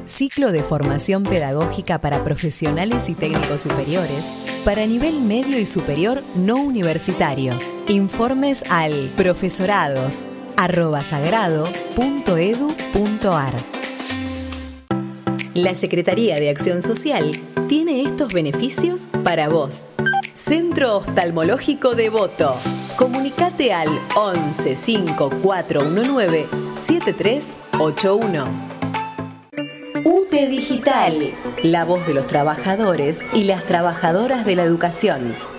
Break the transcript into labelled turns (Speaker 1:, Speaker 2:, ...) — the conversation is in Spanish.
Speaker 1: Ciclo de formación pedagógica para profesionales y técnicos superiores para nivel medio y superior no universitario. Informes al profesorados@sagrado.edu.ar. La Secretaría de Acción Social tiene estos beneficios para vos. Centro Oftalmológico Devoto. Comunicate al 11 5419 7381. UTE Digital, la voz de los trabajadores y las trabajadoras de la educación.